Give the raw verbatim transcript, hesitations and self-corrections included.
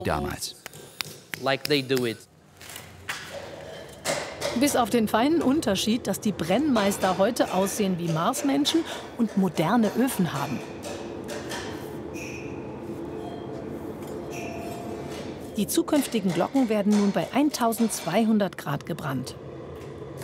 damals. Like they do it. Bis auf den feinen Unterschied, dass die Brennmeister heute aussehen wie Marsmenschen und moderne Öfen haben. Die zukünftigen Glocken werden nun bei eintausendzweihundert Grad gebrannt.